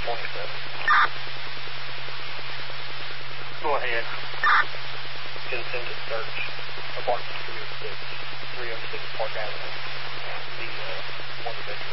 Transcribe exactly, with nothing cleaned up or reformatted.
twenty-seven. Go ahead. Consensus search. Apartment three oh six, three oh six Park Avenue. The uh, one bedroom.